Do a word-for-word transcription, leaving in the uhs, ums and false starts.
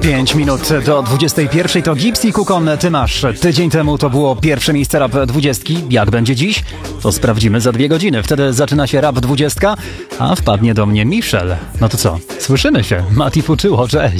pięć minut do dwudziestej pierwszej to Gibbs i Kukon, ty masz. Tydzień temu to było pierwsze miejsce Rap dwudziestki. Jak będzie dziś? To sprawdzimy za dwie godziny. Wtedy zaczyna się Rap dwudziestka, a wpadnie do mnie Michel. No to co? Słyszymy się. Mati Fuczyło, cześć.